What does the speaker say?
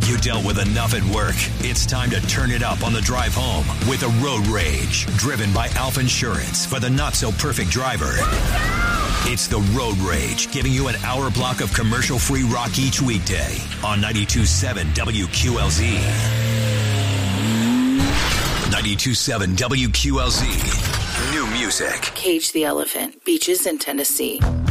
You dealt with enough at work. It's time to turn it up on the drive home with a Road Rage, driven by Alf Insurance for the not-so-perfect driver. It's the Road Rage, giving you an hour block of commercial-free rock each weekday on 92.7 WQLZ. 92.7 WQLZ. New music. Cage the Elephant, Beaches in Tennessee.